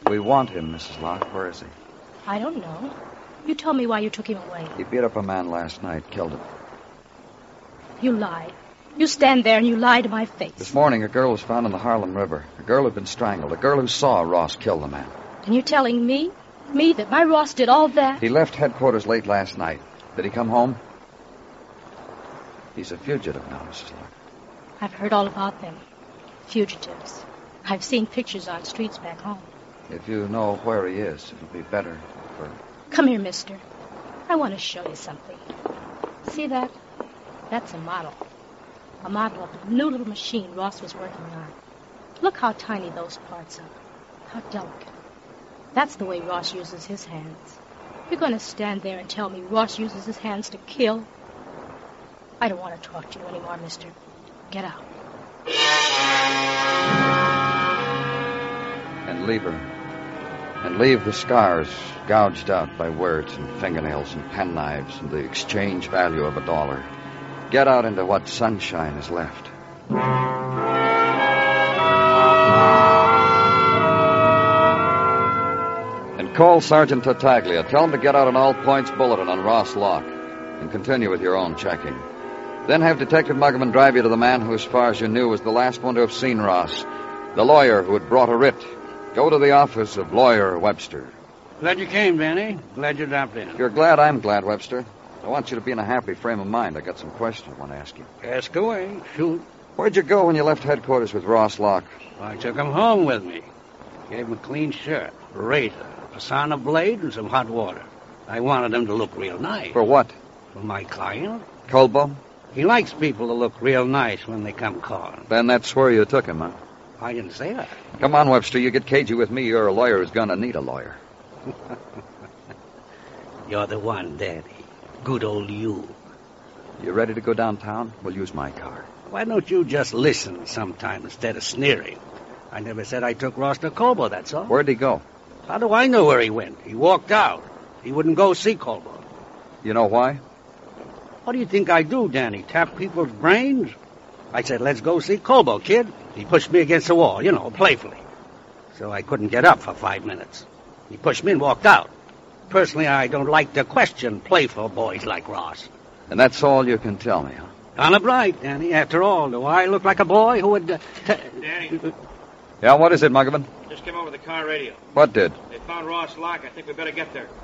We want him, Mrs. Locke. Where is he? I don't know. You tell me why you took him away. He beat up a man last night, killed him. You lied. You stand there and you lie to my face. This morning, a girl was found in the Harlem River. A girl who'd been strangled. A girl who saw Ross kill the man. And you're telling me? Me, that my Ross did all that? He left headquarters late last night. Did he come home? He's a fugitive now, Mrs. Locke. I've heard all about them. Fugitives. I've seen pictures on streets back home. If you know where he is, it'll be better for... Come here, mister. I want to show you something. See that? That's a model. A model of the new little machine Ross was working on. Look how tiny those parts are. How delicate. That's the way Ross uses his hands. You're going to stand there and tell me Ross uses his hands to kill? I don't want to talk to you anymore, mister. Get out. And leave her. And leave the scars gouged out by words and fingernails and penknives and the exchange value of $1. Get out into what sunshine is left. And call Sergeant Tartaglia. Tell him to get out an all-points bulletin on Ross Locke. And continue with your own checking. Then have Detective Muggerman drive you to the man who, as far as you knew, was the last one to have seen Ross. The lawyer who had brought a writ. Go to the office of Lawyer Webster. Glad you came, Danny. Glad you dropped in. If you're glad, I'm glad, Webster. I want you to be in a happy frame of mind. I got some questions I want to ask you. Ask away. Shoot. Where'd you go when you left headquarters with Ross Locke? I took him home with me. Gave him a clean shirt, a razor, a sauna blade, and some hot water. I wanted him to look real nice. For what? For my client. Colbo? He likes people to look real nice when they come calling. Then that's where you took him, huh? I didn't say that. Come on, Webster. You get cagey with me. You're a lawyer who's going to need a lawyer. You're the one, Daddy. Good old you. You ready to go downtown? We'll use my car. Why don't you just listen sometime instead of sneering? I never said I took Ross to Colbo, that's all. Where'd he go? How do I know where he went? He walked out. He wouldn't go see Colbo. You know why? What do you think I do, Danny? Tap people's brains? I said, let's go see Colbo, kid. He pushed me against the wall, playfully. So I couldn't get up for 5 minutes. He pushed me and walked out. Personally, I don't like to question playful boys like Ross. And that's all you can tell me, huh? Honor bright, Danny. After all, do I look like a boy who would... Danny. Yeah, what is it, Muggerman? Just came over the car radio. What did? They found Ross Locke. I think we better get there.